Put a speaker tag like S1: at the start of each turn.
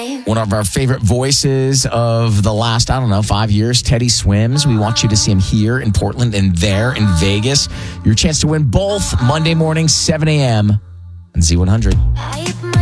S1: One of our favorite voices of the last, 5 years, Teddy Swims. We want you to see him here in Portland and there in Vegas. Your chance to win both Monday morning, 7 a.m. on Z100.